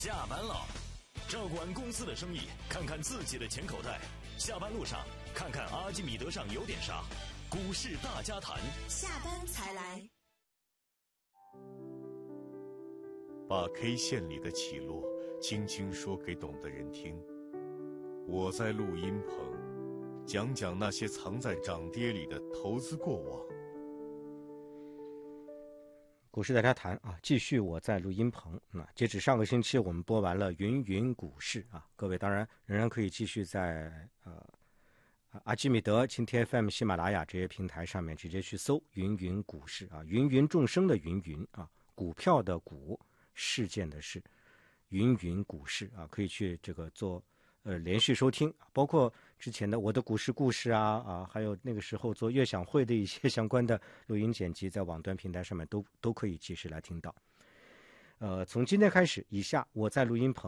下班了，照顾完公司的生意，看看自己的钱口袋。下班路上，看看阿基米德上有点啥。股市大家谈， 下班才来。 把 K 线里的起落轻轻说给懂的人听。我在录音棚，讲讲那些藏在涨跌里的投资过往。 股市大家谈啊，继续我在录音棚。截止上个星期，我们播完了云云股市啊，各位当然仍然可以继续在阿基米德、晴天 FM、喜马拉雅这些平台上面直接去搜云云股市啊，芸芸众生的芸芸啊，股票的股，事件的事，云云股市啊，可以去这个做连续收听，包括之前的我的股市故事啊，还有那个时候做悦享会的一些相关的录音剪辑，在网端平台上面都可以及时来听到。从今天开始，以下我在录音棚